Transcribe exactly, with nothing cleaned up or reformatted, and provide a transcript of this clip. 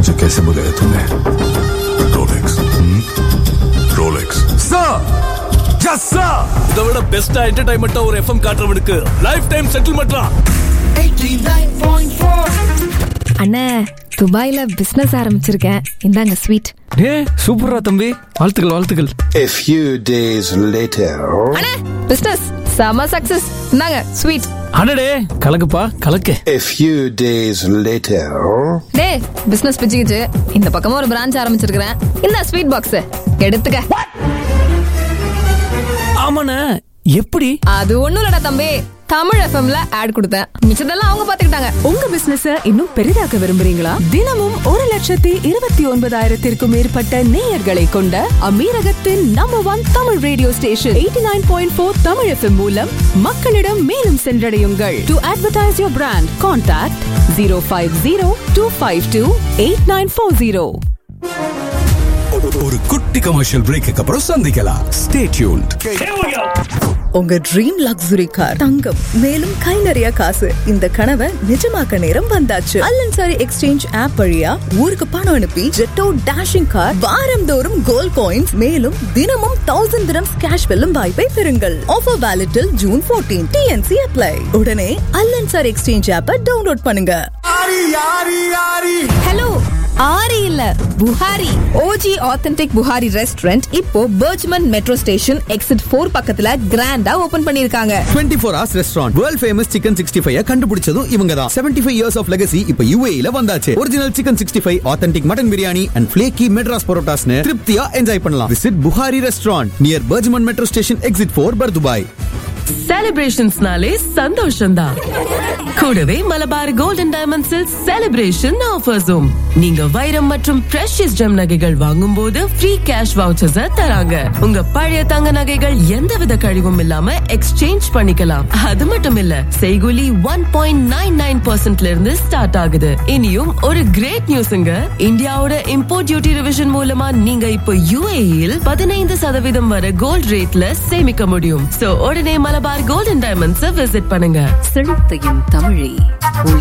मुझे कैसे बुलाया तूने? Rolex Rolex sir yes sir இதை விட பெஸ்டா என்டர்டைன்மெண்டா ஒரு எஃப்எம் காட்டுறவனுக்கு லைஃப் டைம் செட்டில்மெண்ட்லாம் எண்பத்தி ஒன்பது புள்ளி நான்கு. அண்ணே துபாயில பிசினஸ் ஆரம்பிச்சிருக்கேன், இந்தாங்க ஸ்வீட். டே சூப்பரா தம்பி, வாழ்த்துக்கள் வாழ்த்துக்கள். A few days later. அண்ணே பிசினஸ் செம சக்சஸ், இந்தாங்க ஸ்வீட். அடடே கலக்குப்பா கலக்கு. A few days later. Day business பிச்சுக்கிச்சு, இந்த பக்கமா ஒரு பிரான்ச் ஆரம்பிச்சிருக்கிறேன், இந்த ஸ்வீட் பாக்ஸ் எடுத்துக்க. ஆமாண்ணே எப்படி? அது ஒண்ணும் இல்லடா தம்பி, தமிழ் எஃப்எம்ல ஆட் கொடுத்தேன், மிச்சதெல்லாம் அவங்க பாத்துக்கிட்டாங்க. உங்க பிசினஸ் இன்னும் பெரிதாக்க விரும்புறீங்களா? தினமும் ஒரு லட்சத்தி இருபத்தி ஒன்பதாயிரத்திற்கும் மேற்பட்ட நேயர்களை கொண்ட அமீரகத்தின் number one Tamil radio station eighty nine point four Tamil FM மூலம் மக்களிடம் மேலும் சென்றடையுங்கள். To advertise your brand contact zero five zero two five two eight nine four zero. ஒரு குட்டி கமர்ஷியல் பிரேக்கு அப்புறம் சந்திக்கலாம். Stay tuned. உங்க ட்ரீம் லக்ஸுரி கார் தங்கம், மேலும் கை நிறைய காசு, இந்த கனவை நிஜமாக்க நேரம் வந்தாச்சு. அல்லன்சாரி எக்ஸ்சேஞ்ச் ஆப் வழியா ஊருக்கு பணம் அனுப்பி ஜெட்டோ டேஷிங் கார் வாரந்தோறும் கோல்ட் காயின்ஸ், மேலும் தினமும் தௌசண்ட் திரம்ஸ் கேஷ் வெல்லும் வாய்ப்பை பெறுங்கள். ஆஃபர் வேலிட்டில் ஜூன் பதினான்கு. DNC apply. உடனே அல்லன்சாரி எக்ஸ்சேஞ்ச் ஆப்பை டவுன்லோட் பண்ணுங்க. ஹலோ, ஆரி இல்ல Buhari. OG authentic Buhari restaurant இப்போ BurJuman metro station exit four பக்கத்துல கிராண்டா ஓபன் பண்ணிருக்காங்க. Twenty four hours restaurant. World famous chicken sixty five கண்டுபிடிச்சதும் இவங்க தான். Seventy five years of legacy இப்போ யுஏஇல வந்தாச்சு. Original chicken sixty five, authentic mutton biryani and flaky Madras பரோட்டாஸ்னு திருப்தியா enjoy பண்ணலாம். Visit Buhari restaurant near BurJuman metro station exit four, Bur Dubai. செலிப்ரேஷன்ஸ்னாலே சந்தோஷம் தான். கூடவே Malabar golden டைமண்ட்ஸில் celebration ஆஃபர்ஸும். நீங்க வைரம் மற்றும் பிரஷியஸ் ஜெம் நகைகள் வாங்கும் போது ஃப்ரீ கேஷ் வவுச்சர்ஸ் தராங்க. உங்க பழைய தங்க நகைகள் எந்தவித கழிவும் இல்லாம எக்ஸ்சேஞ்ச் பண்ணிக்கலாம். அது மட்டும் இல்ல, செய்கூலி ஒன் பாயிண்ட் நைன் நைன் பர்சன்ட்ல இருந்து ஸ்டார்ட் ஆகுது. இனியும் ஒரு கிரேட் நியூஸ்ங்க, இந்தியாவோட இம்போர்ட் டியூட்டி ரிவிஷன் மூலமா நீங்க இப்போ யுஏஇல் பதினைந்து சதவீதம் வரை கோல்ட் ரேட்ல சேமிக்க முடியும். சோ உடனே மலபார் கோல்டன் டைமண்ட்ஸ் விசிட் பண்ணுங்க. செழித்தையும் தமிழே